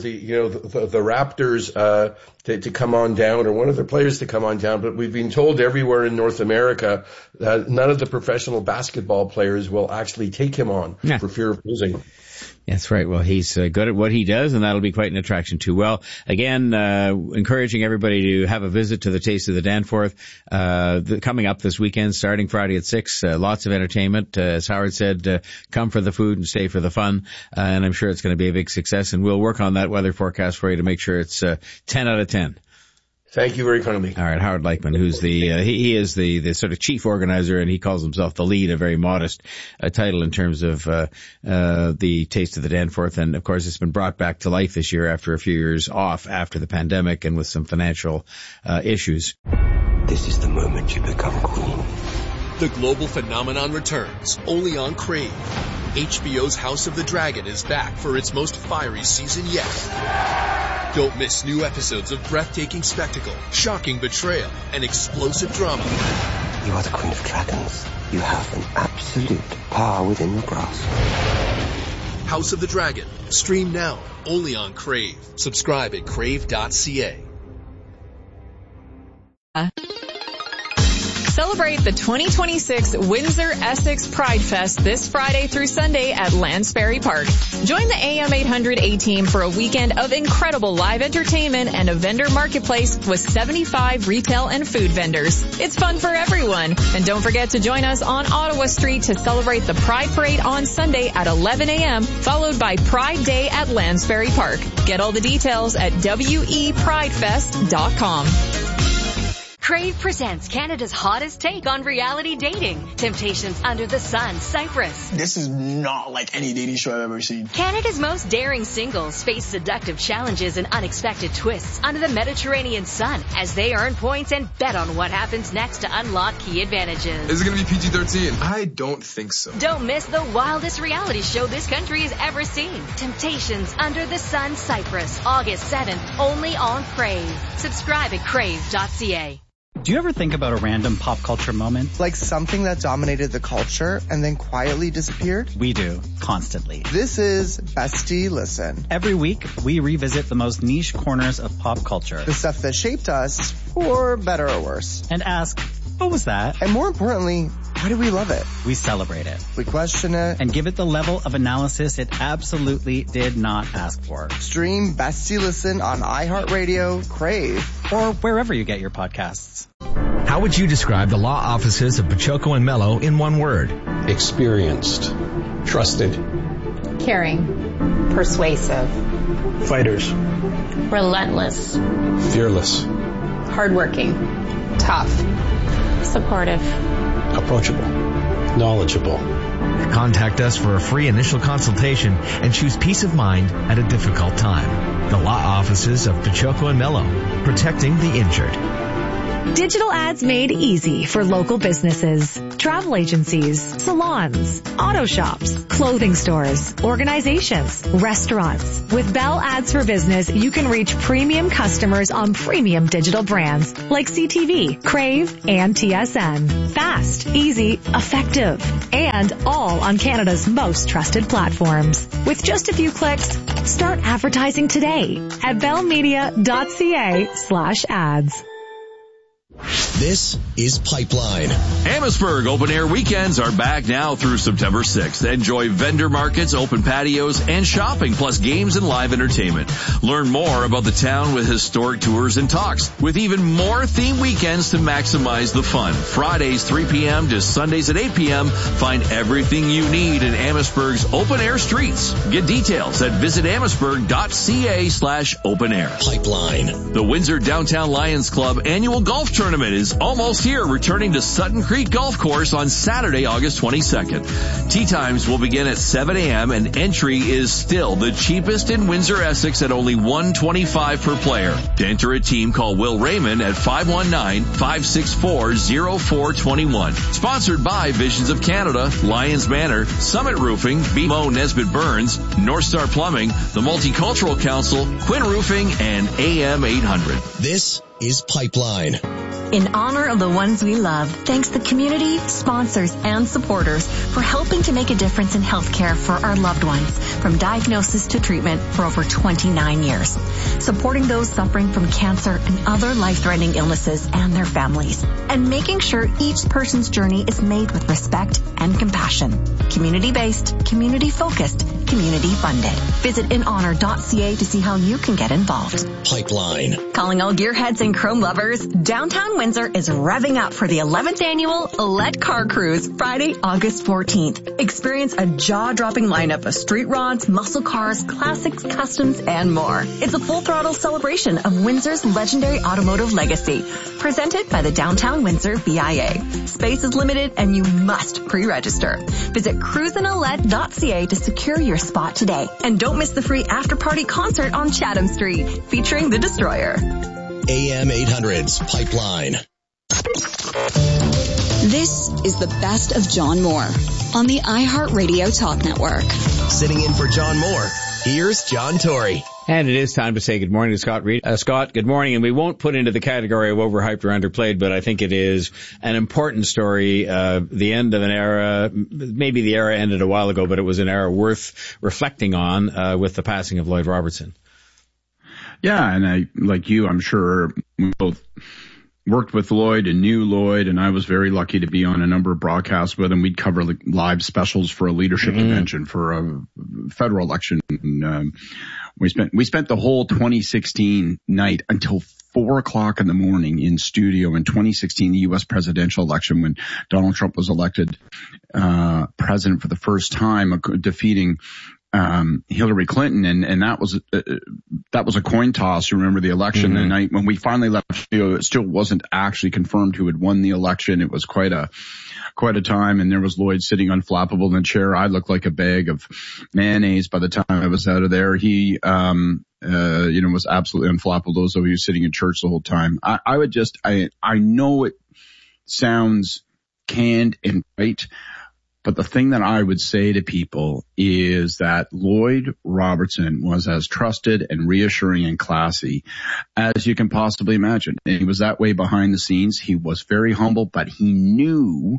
Raptors to come on down, or one of their players to come on down, but we've been told everywhere in North America that none of the professional basketball players will actually take him on for fear of losing. That's right. Well, he's good at what he does, and that'll be quite an attraction too. Well, again, encouraging everybody to have a visit to the Taste of the Danforth, coming up this weekend, starting Friday at 6. Lots of entertainment. As Howard said, come for the food and stay for the fun. And I'm sure it's going to be a big success, and we'll work on that weather forecast for you to make sure it's 10 out of 10. Thank you very kindly. All right, Howard Lichtman, who's he is the sort of chief organizer, and he calls himself the lead, a very modest title in terms of the Taste of the Danforth. And of course, it's been brought back to life this year after a few years off after the pandemic and with some financial issues. This is the moment you become queen. The global phenomenon returns only on Crave. HBO's House of the Dragon is back for its most fiery season yet. Don't miss new episodes of breathtaking spectacle, shocking betrayal, and explosive drama. You are the Queen of Dragons. You have an absolute power within your grasp. House of the Dragon. Stream now, only on Crave. Subscribe at crave.ca. Celebrate the 2026 Windsor Essex Pride Fest this Friday through Sunday at Lansbury Park. Join the AM 800 A-Team for a weekend of incredible live entertainment and a vendor marketplace with 75 retail and food vendors. It's fun for everyone. And don't forget to join us on Ottawa Street to celebrate the Pride Parade on Sunday at 11 a.m., followed by Pride Day at Lansbury Park. Get all the details at wepridefest.com. Crave presents Canada's hottest take on reality dating. Temptations Under the Sun, Cyprus. This is not like any dating show I've ever seen. Canada's most daring singles face seductive challenges and unexpected twists under the Mediterranean sun as they earn points and bet on what happens next to unlock key advantages. Is it going to be PG-13? I don't think so. Don't miss the wildest reality show this country has ever seen. Temptations Under the Sun, Cyprus, August 7th, only on Crave. Subscribe at crave.ca. Do you ever think about a random pop culture moment? Like something that dominated the culture and then quietly disappeared? We do, constantly. This is Bestie Listen. Every week, we revisit the most niche corners of pop culture. The stuff that shaped us, for better or worse. And ask, what was that? And more importantly, why do we love it? We celebrate it. We question it. And give it the level of analysis it absolutely did not ask for. Stream Bestie Listen on iHeartRadio, Crave, or wherever you get your podcasts. How would you describe the law offices of Pachoco and Mello in one word? Experienced. Trusted. Caring. Persuasive. Fighters. Relentless. Fearless. Hardworking. Tough. Supportive. Approachable. Knowledgeable. Contact us for a free initial consultation and choose peace of mind at a difficult time. The law offices of Pachoco and Mello, protecting the injured. Digital ads made easy for local businesses, travel agencies, salons, auto shops, clothing stores, organizations, restaurants. With Bell Ads for Business, you can reach premium customers on premium digital brands like CTV, Crave, and TSN. Fast, easy, effective, and all on Canada's most trusted platforms. With just a few clicks, start advertising today at bellmedia.ca/ads. This is Pipeline. Amherstburg Open Air Weekends are back now through September 6th. Enjoy vendor markets, open patios, and shopping, plus games and live entertainment. Learn more about the town with historic tours and talks, with even more themed weekends to maximize the fun. Fridays 3 p.m. to Sundays at 8 p.m. Find everything you need in Amherstburg's open air streets. Get details at visitamherstburg.ca/open air. Pipeline. The Windsor Downtown Lions Club annual golf tournament is almost here, returning to Sutton Creek Golf Course on Saturday, August 22nd. Tee times will begin at 7 a.m. and entry is still the cheapest in Windsor, Essex at only $125 per player. To enter a team, call Will Raymond at 519-564-0421. Sponsored by Visions of Canada, Lions Manor, Summit Roofing, BMO Nesbitt Burns, North Star Plumbing, the Multicultural Council, Quinn Roofing, and AM 800. This is Pipeline. In honor of the ones we love, thanks the community, sponsors, and supporters for helping to make a difference in healthcare for our loved ones, from diagnosis to treatment for over 29 years. Supporting those suffering from cancer and other life-threatening illnesses and their families. And making sure each person's journey is made with respect and compassion. Community-based, community-focused, community-funded. Visit inhonor.ca to see how you can get involved. Pipeline. Calling all gearheads and chrome lovers, downtown Windsor is revving up for the 11th annual Let Car Cruise, Friday, August 14th. Experience a jaw-dropping lineup of street rods, muscle cars, classics, customs, and more. It's a full-throttle celebration of Windsor's legendary automotive legacy, presented by the Downtown Windsor BIA. Space is limited and you must pre-register. Visit cruisinallet.ca to secure your spot today. And don't miss the free after-party concert on Chatham Street, featuring The Destroyer. AM 800's Pipeline. This is the best of John Moore on the iHeartRadio Talk Network. Sitting in for John Moore, here's John Tory. And it is time to say good morning to Scott Reed. Scott, good morning. And we won't put into the category of overhyped or underplayed, but I think it is an important story. The end of an era, maybe the era ended a while ago, but it was an era worth reflecting on with the passing of Lloyd Robertson. Yeah, and like you, I'm sure we both worked with Lloyd and knew Lloyd, and I was very lucky to be on a number of broadcasts with him. We'd cover like live specials for a leadership convention for a federal election. And, we spent the whole 2016 night until 4:00 in the morning in studio in 2016, the U.S. presidential election, when Donald Trump was elected president for the first time, defeating Hillary Clinton, and that was a coin toss. You remember the election the night when we finally left, it still wasn't actually confirmed who had won the election. It was quite a time, and there was Lloyd sitting unflappable in the chair. I looked like a bag of mayonnaise by the time I was out of there. He was absolutely unflappable. Those of you sitting in church the whole time. I know it sounds canned and right, but the thing that I would say to people is that Lloyd Robertson was as trusted and reassuring and classy as you can possibly imagine. And he was that way behind the scenes. He was very humble, but he knew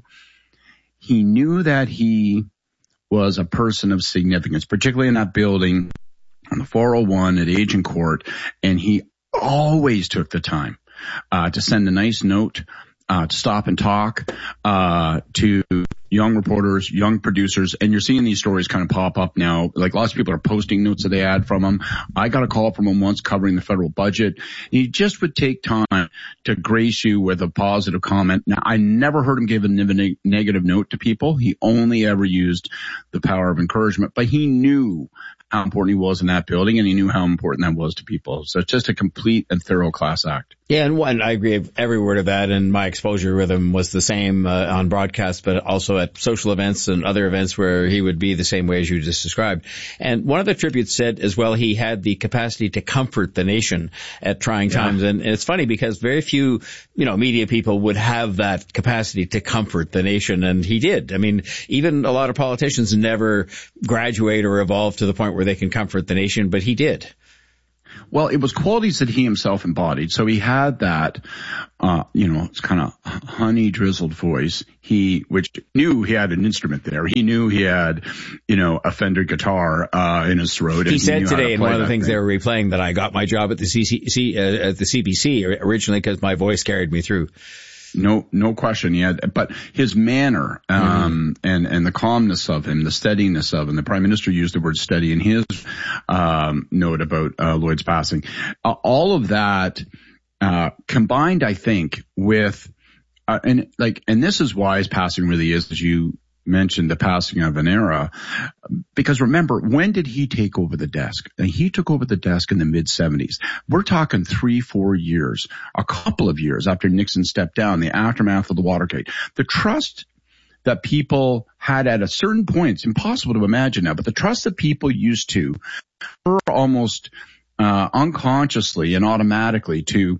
that he was a person of significance, particularly in that building on the 401 at Agincourt. And he always took the time to send a nice note, to stop and talk to young reporters, young producers, and you're seeing these stories kind of pop up now. Like lots of people are posting notes that they had from him. I got a call from him once covering the federal budget. He just would take time to grace you with a positive comment. Now, I never heard him give a negative note to people. He only ever used the power of encouragement, but he knew how important he was in that building, and he knew how important that was to people. So it's just a complete and thorough class act. Yeah, and I agree with every word of that, and my exposure with him was the same on broadcast, but also at social events and other events where he would be the same way as you just described. And one of the tributes said as well he had the capacity to comfort the nation at trying times. And it's funny because very few, media people would have that capacity to comfort the nation, and he did. I mean, even a lot of politicians never graduate or evolve to the point where they can comfort the nation, but he did. Well, it was qualities that he himself embodied. So he had that, it's kind of honey drizzled voice. Which knew he had an instrument there. He knew he had, a Fender guitar, in his throat. He said today in one of the things they were replaying that I got my job at the CBC originally because my voice carried me through. No question. He had, but his manner, and the calmness of him, the steadiness of him, the Prime Minister used the word steady in his, note about, Lloyd's passing. All of that, combined, I think, with, and this is why his passing really is, as you mentioned, the passing of an era. Because remember, when did he take over the desk? And he took over the desk in the mid-70s. We're talking 3-4 years, a couple of years after Nixon stepped down, the aftermath of the Watergate. The trust that people had at a certain point, it's impossible to imagine now, but the trust that people used to were almost unconsciously and automatically to,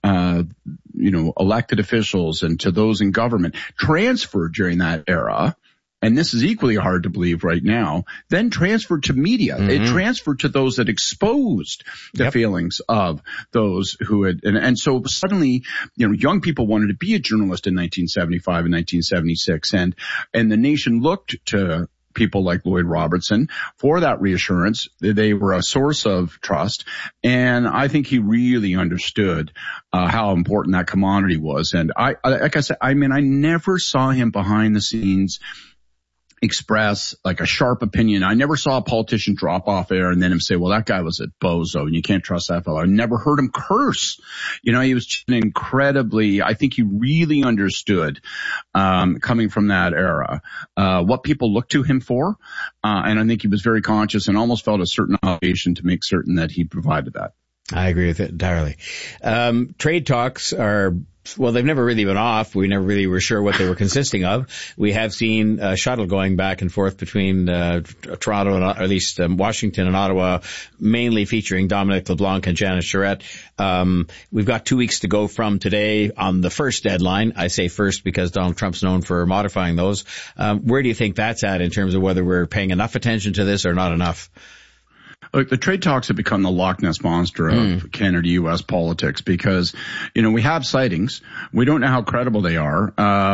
elected officials and to those in government transferred during that era. And this is equally hard to believe right now, then transferred to media. It transferred to those that exposed the feelings of those who had, and so suddenly, young people wanted to be a journalist in 1975 and 1976, and the nation looked to people like Lloyd Robertson for that reassurance. They were a source of trust, and I think he really understood how important that commodity was. And like I said, I never saw him behind the scenes express like a sharp opinion. I never saw a politician drop off air and then him say, well, that guy was a bozo and you can't trust that fellow. I never heard him curse. He was incredibly, I think he really understood, coming from that era, what people looked to him for. And I think he was very conscious and almost felt a certain obligation to make certain that he provided that. I agree with it entirely. Trade talks are, well, they've never really been off. We never really were sure what they were consisting of. We have seen a shuttle going back and forth between Toronto and, or at least Washington and Ottawa, mainly featuring Dominic LeBlanc and Janice Charette. We've got 2 weeks to go from today on the first deadline. I say first because Donald Trump's known for modifying those. Where do you think that's at in terms of whether we're paying enough attention to this or not enough? Look, the trade talks have become the Loch Ness monster of Canada-U.S. politics because, we have sightings. We don't know how credible they are.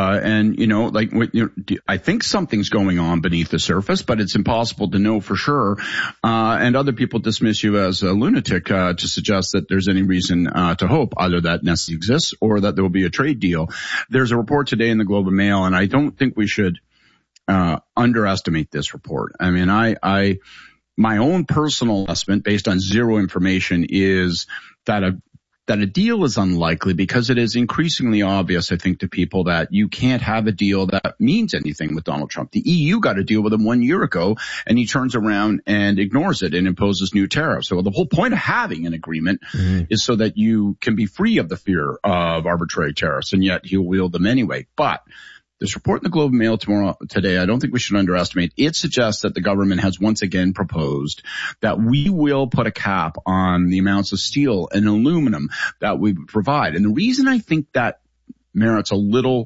I think something's going on beneath the surface, but it's impossible to know for sure. And other people dismiss you as a lunatic, to suggest that there's any reason, to hope either that Ness exists or that there will be a trade deal. There's a report today in the Globe and Mail, and I don't think we should, underestimate this report. My own personal estimate, based on zero information, is that that a deal is unlikely because it is increasingly obvious, I think, to people that you can't have a deal that means anything with Donald Trump. The EU got a deal with him 1 year ago, and he turns around and ignores it and imposes new tariffs. So the whole point of having an agreement is so that you can be free of the fear of arbitrary tariffs, and yet he'll wield them anyway. But this report in the Globe and Mail today, I don't think we should underestimate. It suggests that the government has once again proposed that we will put a cap on the amounts of steel and aluminum that we provide. And the reason I think that merits a little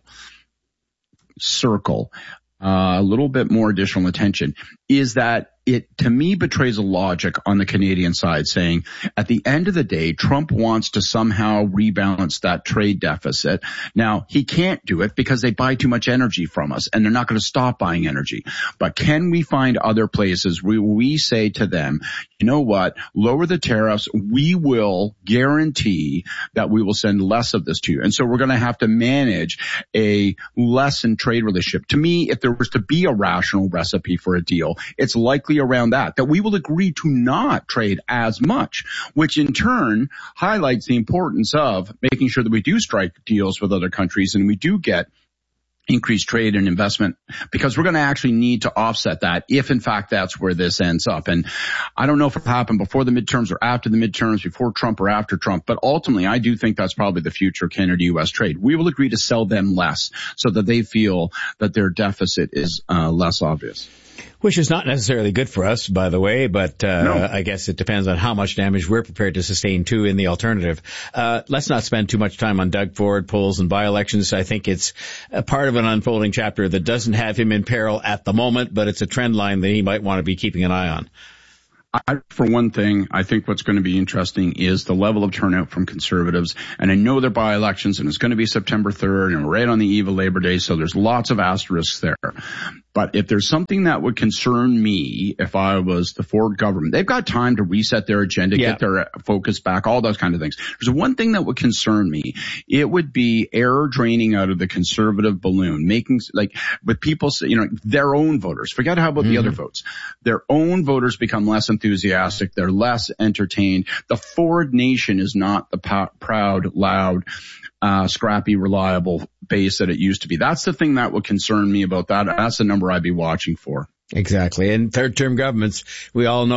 circle, a little bit more additional attention, is that it, to me, betrays a logic on the Canadian side saying, at the end of the day, Trump wants to somehow rebalance that trade deficit. Now, he can't do it because they buy too much energy from us, and they're not going to stop buying energy. But can we find other places where we say to them, you know what, lower the tariffs, we will guarantee that we will send less of this to you. And so we're going to have to manage a lessened trade relationship. To me, if there was to be a rational recipe for a deal, it's likely around that we will agree to not trade as much, which in turn highlights the importance of making sure that we do strike deals with other countries and we do get increased trade and investment, because we're going to actually need to offset that if in fact that's where this ends up. And I don't know if it'll happen before the midterms or after the midterms, before Trump or after Trump, but ultimately I do think that's probably the future of Canada-U.S. trade. We will agree to sell them less so that they feel that their deficit is less obvious. Which is not necessarily good for us, by the way, but no. I guess it depends on how much damage we're prepared to sustain, too, in the alternative. Let's not spend too much time on Doug Ford, polls, and by-elections. I think it's a part of an unfolding chapter that doesn't have him in peril at the moment, but it's a trend line that he might want to be keeping an eye on. For one thing, I think what's going to be interesting is the level of turnout from conservatives. And I know they're by-elections, and it's going to be September 3rd, and we're right on the eve of Labor Day, so there's lots of asterisks there. But if there's something that would concern me if I was the Ford government, they've got time to reset their agenda, get their focus back, all those kind of things. There's one thing that would concern me. It would be air draining out of the conservative balloon, making, like, with people, their own voters. Forget how about the other votes. Their own voters become less enthusiastic. They're less entertained. The Ford nation is not the proud, loud, scrappy, reliable base that it used to be. That's the thing that would concern me about that. That's the number I'd be watching for. Exactly. And third-term governments, we all know